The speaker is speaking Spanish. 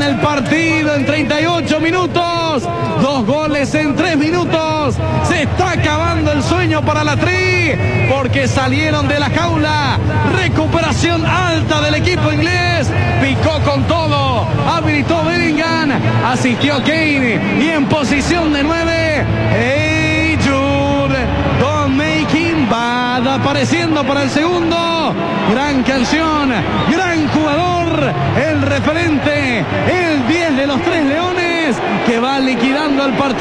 gana el partido en 38 minutos. 2 goles en 3 minutos. Se está acabando el sueño para la Tri, porque salieron de la jaula. Recuperación alta del equipo inglés. Picó con todo. Habilitó Bellingham. Asistió Kane. Y en posición de 9, Jude Don't Make Him Bad, apareciendo para el segundo. Gran canción, gran jugador, el referente, el 10 de los 3 Leones, que va liquidando el partido.